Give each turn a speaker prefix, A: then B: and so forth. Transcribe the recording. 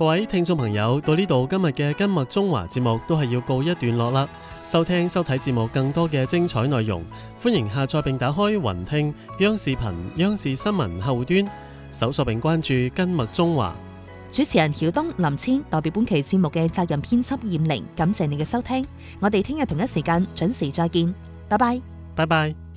A: 各位聽眾朋友，到呢度今日嘅今麥中華節目都係要告一段落啦。收聽收睇節目更多嘅精彩內容，歡迎下載並打開雲聽央視頻央視新聞客戶端，搜索並關注今麥中華。
B: 主持人曉東、林千代表本期節目嘅責任編輯燕玲，感謝你嘅收聽。我哋聽日同一時間準時再見，拜拜。
A: 拜拜。